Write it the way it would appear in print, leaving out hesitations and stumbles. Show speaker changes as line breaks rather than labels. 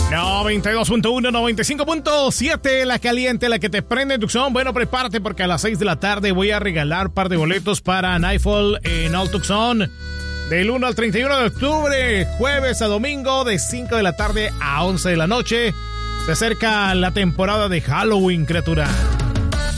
92.1, 95.7, la caliente, la que te prende Tucson. Bueno, prepárate porque a las 6 de la tarde voy a regalar un par de boletos para Nightfall en All Tucson. Del 1 al 31 de octubre, jueves a domingo, de 5 de la tarde a 11 de la noche. Se acerca la temporada de Halloween, criatura.